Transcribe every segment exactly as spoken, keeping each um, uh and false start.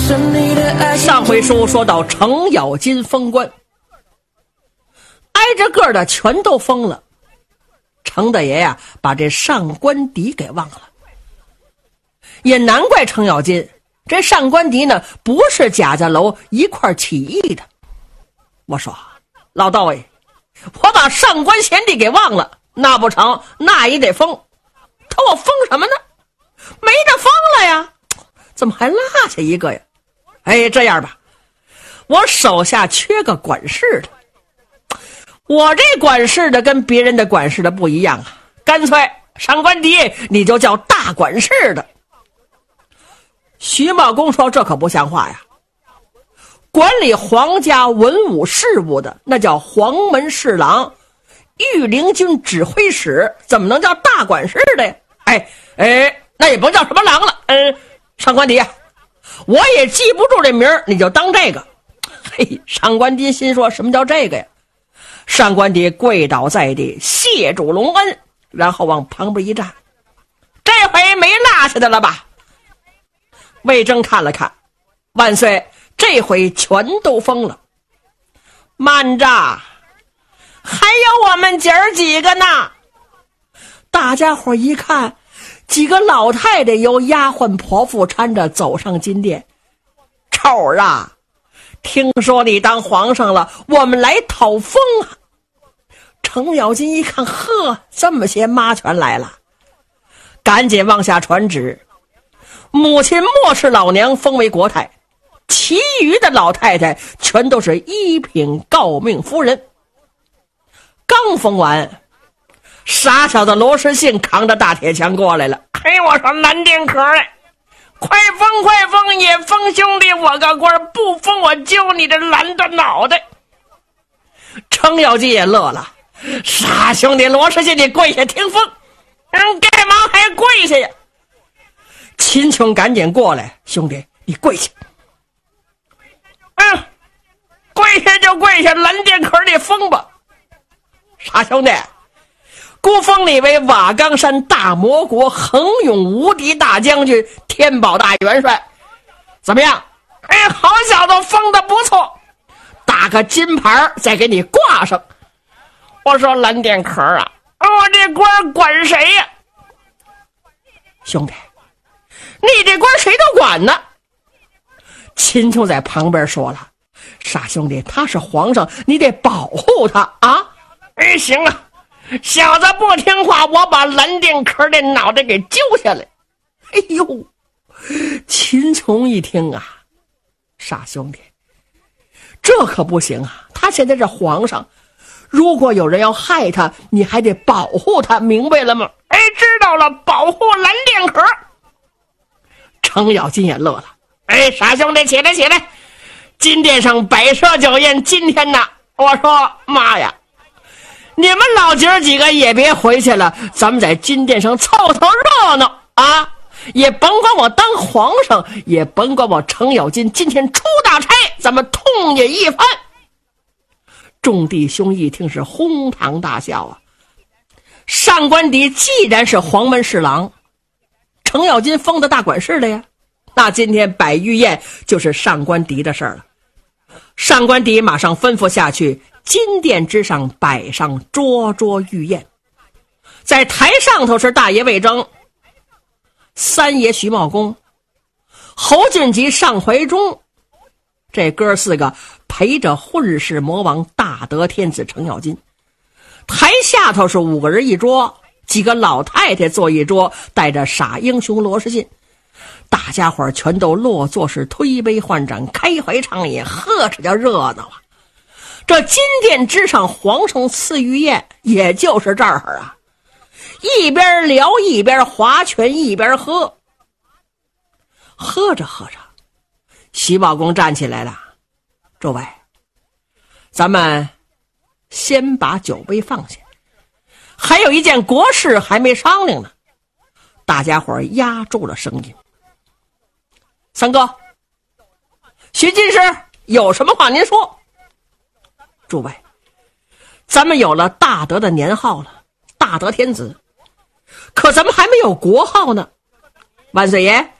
上回书说到程咬金封官，挨着个的全都封了，程大爷呀把这上官迪给忘了。也难怪程咬金，这上官迪呢不是贾家楼一块起义的。我说老道爷，我把上官贤弟给忘了，那不成，那也得封。可我封什么呢？没得封了呀，怎么还落下一个呀？哎，这样吧，我手下缺个管事的。我这管事的跟别人的管事的不一样啊，干脆上官迪你就叫大管事的。徐茂公说这可不像话呀，管理皇家文武事务的那叫黄门侍郎，御林军指挥使，怎么能叫大管事的呀？哎哎，那也甭叫什么郎了。嗯，上官迪啊，我也记不住这名儿，你就当这个。嘿，上官迪心说什么叫这个呀？上官迪跪倒在地，谢主隆恩，然后往旁边一站，这回没落下的了吧？魏征看了看，万岁，这回全都封了。慢着，还有我们姐儿几个呢。大家伙一看，几个老太太由丫鬟婆妇搀着走上金殿。臭儿啊，听说你当皇上了，我们来讨封啊。程咬金一看，呵，这么些妈全来了，赶紧往下传旨，母亲莫氏老娘封为国太，其余的老太太全都是一品诰命夫人。刚封完，傻小子罗士信扛着大铁枪过来了。嘿，我说蓝靛壳来，快封快封，也封兄弟我个官，不封我揪你这蓝的脑袋。程咬金也乐了，傻兄弟罗士信，你跪下听封。嗯，干嘛还跪下呀？秦琼赶紧过来，兄弟你跪下。嗯，跪下就跪下，蓝靛壳里封吧。傻兄弟，孤封你为瓦岗山大魔国横勇无敌大将军，天宝大元帅，怎么样？哎，好小子，封的不错，打个金牌再给你挂上。我说蓝靛壳啊，我这官管谁呀？兄弟，你这官谁都管呢。秦琼在旁边说了，傻兄弟，他是皇上，你得保护他啊。哎，行啊，小子不听话，我把蓝靛壳的脑袋给揪下来。哎呦，秦琼一听啊，傻兄弟，这可不行啊，他现在是皇上，如果有人要害他，你还得保护他，明白了吗？哎，知道了，保护蓝靛壳。程咬金也乐了，哎，傻兄弟，起来起来，金殿上摆设酒宴，今天呢，我说妈呀，你们老姐儿几个也别回去了，咱们在金殿上凑凑热闹啊！也甭管我当皇上，也甭管我程咬金今天出大差，咱们痛饮一番。众弟兄一听是哄堂大笑啊！上官迪既然是黄门侍郎，程咬金封的大管事的呀，那今天摆御宴就是上官迪的事儿了。上官迪马上吩咐下去，金殿之上摆上桌桌御宴，在台上头是大爷魏征，三爷徐茂公，侯俊吉、上怀忠，这哥四个陪着混世魔王大德天子程咬金。台下头是五个人一桌，几个老太太坐一桌，带着傻英雄罗士信。大家伙全都落座是推杯换盏，开怀畅饮，呵，这叫热闹啊！这金殿之上皇上赐御宴，也就是这儿啊，一边聊一边划拳一边喝。喝着喝着，徐茂公站起来了，诸位，咱们先把酒杯放下，还有一件国事还没商量呢。大家伙压住了声音，三哥，徐进士有什么话您说。诸位，咱们有了大德的年号了，大德天子，可咱们还没有国号呢。万岁爷，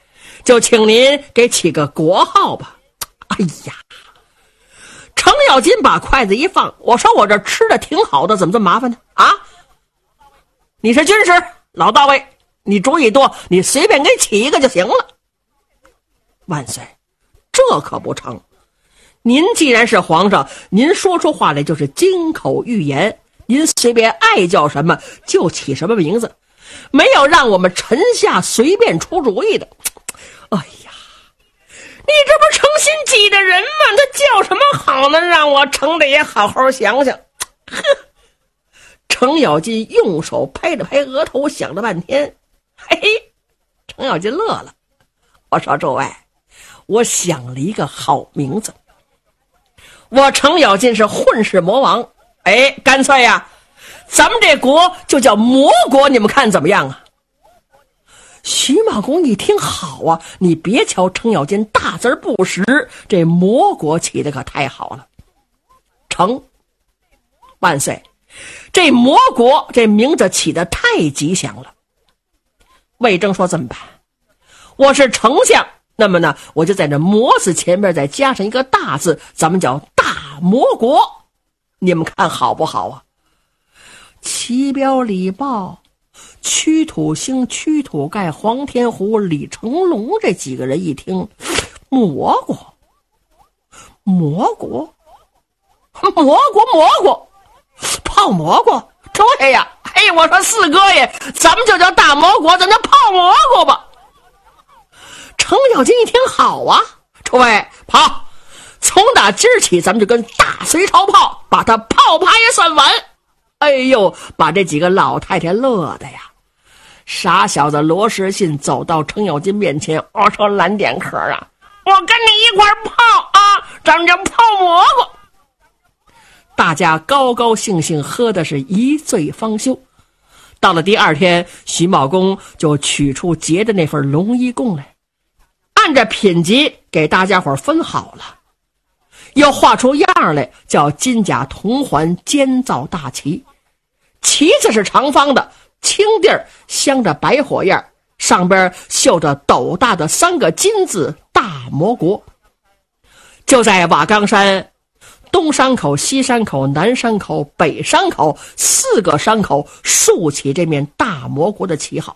就请您给起个国号吧。哎呀，程咬金把筷子一放，我说我这吃的挺好的，怎么这么麻烦呢？啊，你是军师，老大位，你主意多，你随便给起一个就行了。万岁，这可不成。您既然是皇上，您说出话来就是金口玉言，您随便爱叫什么就起什么名字，没有让我们臣下随便出主意的。哎呀，你这不成心急的人吗？他叫什么好呢？让我程的也好好想想。呵，程咬金用手拍了拍额头，想了半天，嘿嘿，程咬金乐了。我说诸位，我想了一个好名字。我程咬金是混世魔王，哎，干脆呀，咱们这国就叫魔国，你们看怎么样啊？徐茂公一听，好啊，你别瞧程咬金大字不识，这魔国起的可太好了。程万岁，这魔国这名字起的太吉祥了。魏征说这么办，我是丞相，那么呢，我就在这魔字前面再加上一个大字，咱们叫大魔国，你们看好不好啊？齐彪、李豹、屈土星、屈土盖、黄天虎、李成龙这几个人一听，魔国魔国魔国魔国泡蘑菇，对呀，嘿，我说四哥爷，咱们就叫大魔国，咱就泡蘑菇吧。程咬金一听，好啊，诸位跑，从打今儿起咱们就跟大隋朝泡，把他泡趴也算完。哎呦，把这几个老太太乐的呀。傻小子罗时信走到程咬金面前，我说蓝点壳啊，我跟你一块泡啊，咱们就泡蘑菇。大家高高兴兴喝的是一醉方休。到了第二天，徐茂公就取出结的那份龙衣贡来，按着品级给大家伙分好了，又画出样来，叫金甲铜环尖造大旗。旗子是长方的，青地儿镶着白火焰，上边绣着斗大的三个金字大魔国。就在瓦岗山东山口、西山口、南山口、北山口四个山口竖起这面大魔国的旗号。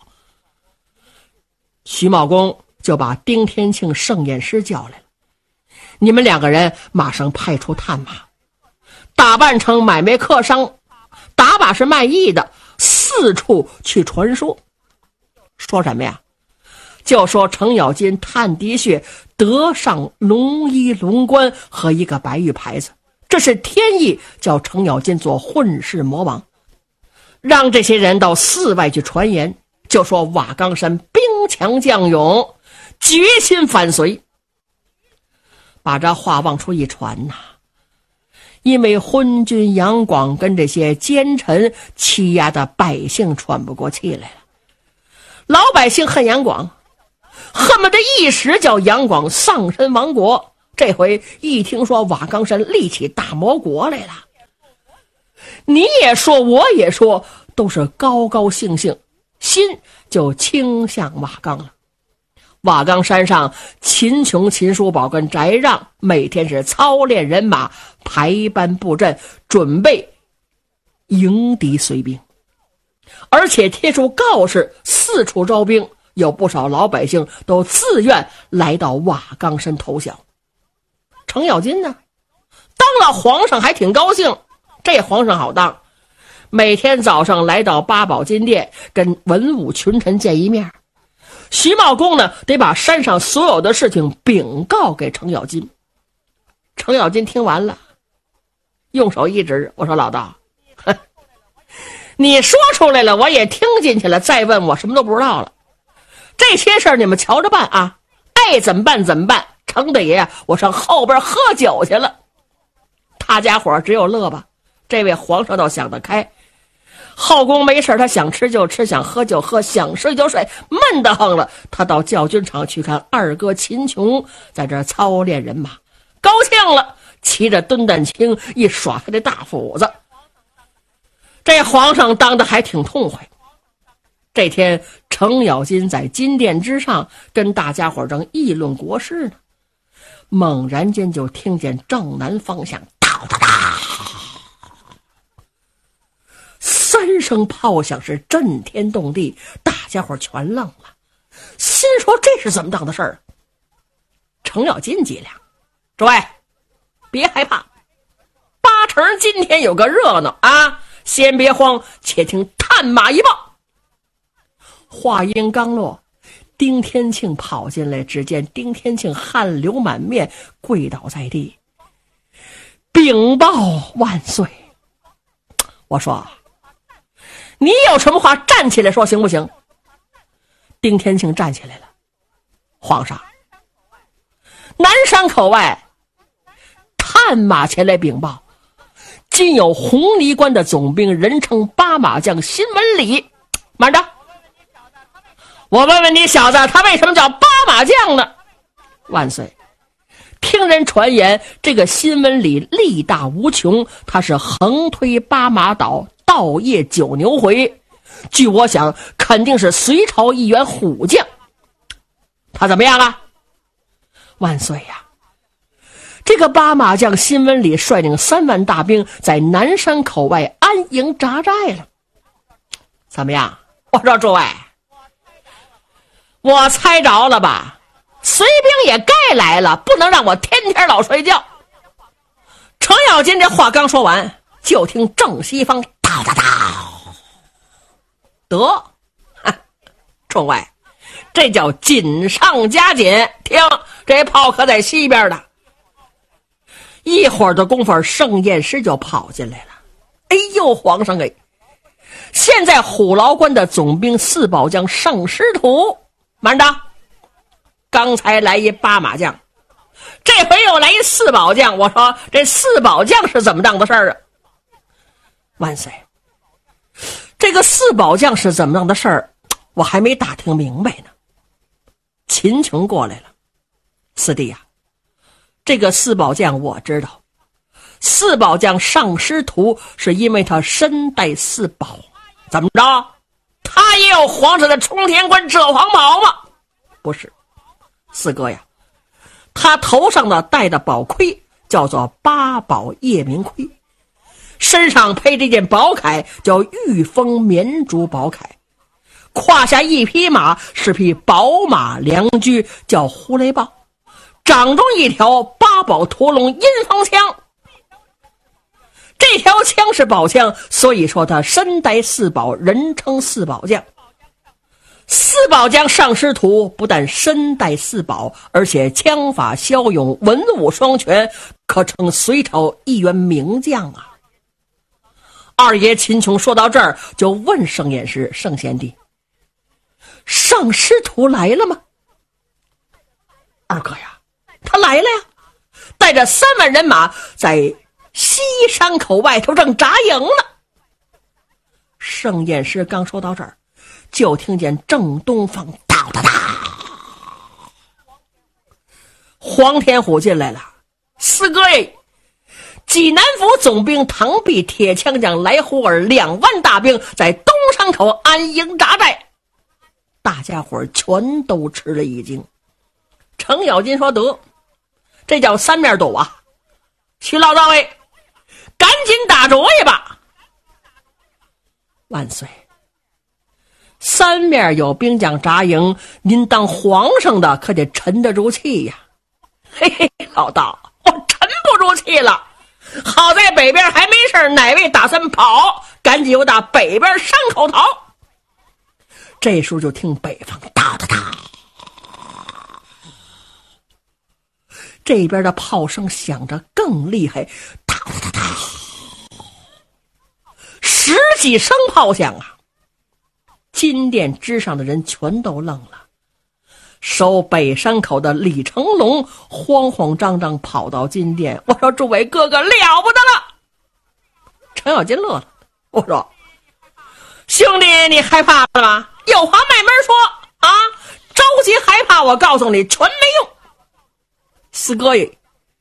徐茂公就把丁天庆、盛验师叫来了，你们两个人马上派出探马，打扮成买卖客商，打把是卖艺的，四处去传说。说什么呀？就说程咬金探敌穴得上龙衣龙冠和一个白玉牌子，这是天意，叫程咬金做混世魔王。让这些人到寺外去传言，就说瓦岗山兵强将勇，决心反隋。把这话往出一传呐、啊，因为昏君杨广跟这些奸臣欺压的百姓喘不过气来了，老百姓恨杨广，恨不得一时叫杨广丧身亡国。这回一听说瓦岗山立起大魔国来了，你也说我也说，都是高高兴兴，心就倾向瓦岗了。瓦岗山上，秦琼、秦叔宝跟翟让每天是操练人马，排班布阵，准备迎敌隋兵，而且贴出告示，四处招兵，有不少老百姓都自愿来到瓦岗山投降。程咬金呢，当了皇上还挺高兴，这皇上好当，每天早上来到八宝金殿，跟文武群臣见一面。徐茂公呢，得把山上所有的事情禀告给程咬金。程咬金听完了，用手一指，我说老大，你说出来了，我也听进去了，再问我什么都不知道了。这些事儿你们瞧着办啊，爱怎么办怎么办。程大爷，我上后边喝酒去了。他家伙只有乐吧，这位皇上倒想得开。后宫没事，他想吃就吃，想喝就喝，想睡就睡，闷得慌了，他到教军场去看二哥秦琼在这操练人马，高兴了，骑着敦旦青一耍他的大斧子。这皇上当得还挺痛快。 这天程咬金在金殿之上跟大家伙正议论国事呢，猛然间就听见正南方向哒哒哒三声炮响，是震天动地，大家伙全愣了，心说这是怎么当的事儿？程咬金机灵，诸位别害怕，八成今天有个热闹啊，先别慌，且听探马一报。话音刚落，丁天庆跑进来，只见丁天庆汗流满面，跪倒在地，禀报万岁。我说你有什么话站起来说行不行？丁天庆站起来了，皇上，南山口外探马前来禀报，今有红泥关的总兵，人称八马将辛文礼。慢着，我问问你小子，他为什么叫八马将呢？万岁，听人传言，这个辛文礼力大无穷，他是横推八马倒，倒夜九牛回，据我想肯定是隋朝一员虎将。他怎么样啊？万岁呀、啊，这个八马将辛文礼率领三万大兵在南山口外安营扎寨了。怎么样？我说诸位，我猜着了吧？隋兵也该来了，不能让我天天老睡觉。程咬金这话刚说完，就听正西方哒哒哒，得，众位，这叫锦上加锦。听，这炮可在西边的。一会儿的功夫，盛验师就跑进来了。哎呦，皇上哎！现在虎牢关的总兵四保将盛师徒，慢着，刚才来一八马将，这回又来一四保将。我说这四保将是怎么当的事儿啊？万岁，这个四保将是怎么样的事儿，我还没打听明白呢。秦琼过来了，四弟呀、啊，这个四保将我知道，四保将上师徒是因为他身带四宝，怎么着？他也有皇上的冲天冠遮黄宝吗？不是，四哥呀，他头上的戴的宝盔叫做八宝夜明盔，身上配这件宝铠叫御风绵竹宝铠，胯下一匹马是匹宝马良驹，叫呼雷豹，掌中一条八宝驼龙阴风枪。这条枪是宝枪，所以说他身带四宝，人称四宝将。四宝将上师徒不但身带四宝，而且枪法骁勇，文武双全，可称隋朝一员名将啊。二爷秦琼说到这儿，就问盛验师：盛贤弟，上师徒来了吗？二哥呀，他来了呀，带着三万人马在西山口外头正扎营呢。盛验师刚说到这儿，就听见正东方哒哒哒，黄天虎进来了。四哥耶，济南府总兵唐弼、铁枪将来胡尔两万大兵在东山口安营扎寨。大家伙全都吃了一惊。程咬金说：得，这叫三面堵啊！徐老大尉，赶紧打主意吧！万岁！三面有兵将扎营，您当皇上的可得沉得住气呀！嘿嘿，老道，我沉不住气了。好在北边还没事，哪位打算跑？赶紧由打北边山口逃。这时候就听北方哒哒哒，这边的炮声响着更厉害，哒哒哒哒，十几声炮响啊！金殿之上的人全都愣了。守北山口的李成龙慌慌张张跑到金殿，我说：诸位哥哥了不得了！程咬金乐了，我说：兄弟你害怕了吗？有话慢慢说啊，着急害怕我告诉你全没用。四哥爷，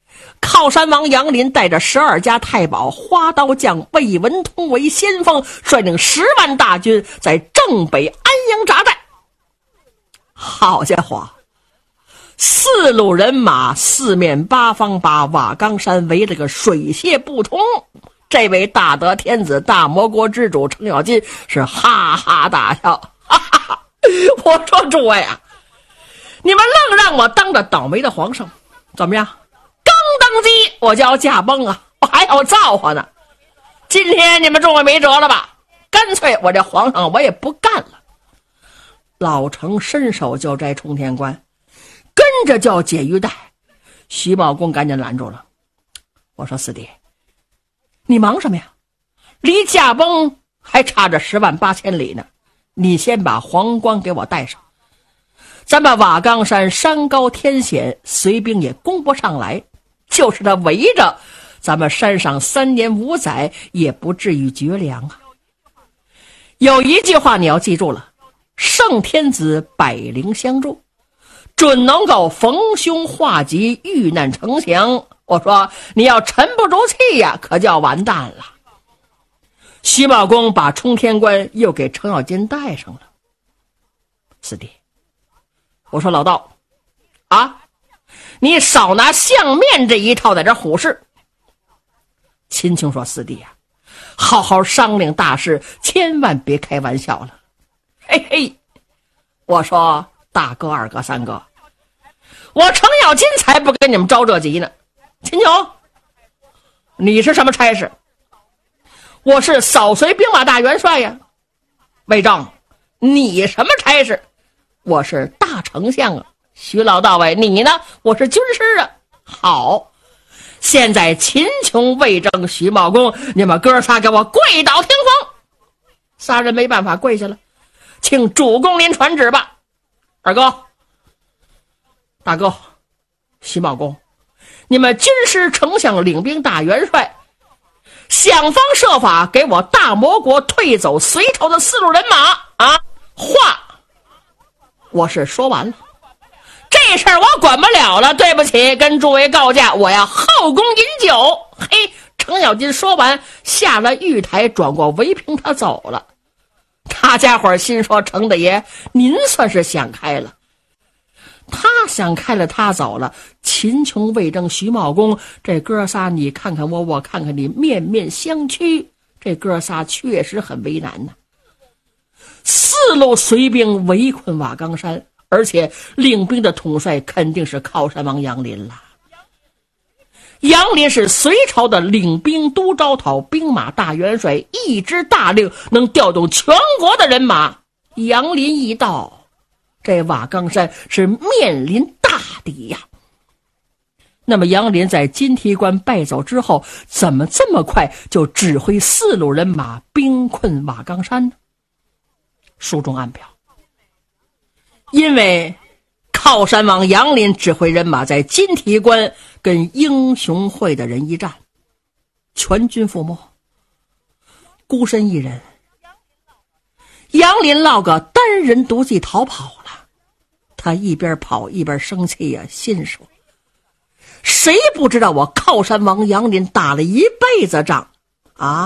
靠山王杨林带着十二家太保、花刀将魏文通为先锋，率领十万大军在正北安阳扎寨。好家伙，四路人马四面八方把瓦岗山围了个水泄不通。这位大德天子大魔国之主程咬金是哈哈大笑，哈哈哈！我说诸位啊，你们愣让我当着倒霉的皇上，怎么样？刚登基我就要驾崩啊，我还要造化呢。今天你们众位没辙了吧？干脆我这皇上我也不干了。老程伸手就摘冲天冠，跟着就要解玉带。徐茂公赶紧拦住了。我说四弟，你忙什么呀？离驾崩还差着十万八千里呢，你先把皇冠给我带上。咱们瓦岗山山高天险，随兵也攻不上来，就是他围着咱们山上三年五载也不至于绝粮啊。有一句话你要记住了，圣天子百灵相助，准能够逢凶化吉，遇难成祥。我说你要沉不住气呀，可就要完蛋了。徐茂公把冲天冠又给程咬金带上了。四弟，我说老道啊，你少拿相面这一套在这虎视。秦琼说四弟啊，好好商量大事，千万别开玩笑了。嘿嘿，我说大哥二哥三哥，我程咬金才不跟你们着这急呢。秦琼，你是什么差事？我是扫隋兵马大元帅呀。魏征，你什么差事？我是大丞相啊。徐老道尉，你呢？我是军师啊。好，现在秦琼、魏征、徐茂公，你们哥仨给我跪倒听风。仨人没办法跪下了，请主公您传旨吧。二哥，大哥，徐茂公，你们军师丞相领兵大元帅，想方设法给我大魔国退走隋朝的四路人马啊！话我是说完了，这事儿我管不了了，对不起，跟诸位告假，我要后宫饮酒。嘿，程咬金说完，下了玉台，转过围屏，他走了。大家伙心说，程大爷您算是想开了。他想开了，他走了。秦琼、魏征、徐茂公这哥仨，你看看我，我看看你，面面相觑。这哥仨确实很为难呢。四路隋兵围困瓦岗山，而且领兵的统帅肯定是靠山王杨林了。杨林是隋朝的领兵都招讨兵马大元帅，一支大令能调动全国的人马。杨林一到，这瓦岗山是面临大敌呀。那么杨林在金提关败走之后，怎么这么快就指挥四路人马兵困瓦岗山呢？书中暗表，因为靠山王杨林指挥人马在金提关跟英雄会的人一战，全军覆没，孤身一人。杨林落个单人独骑逃跑了，他一边跑一边生气呀、啊，心说谁不知道我靠山王杨林打了一辈子仗啊？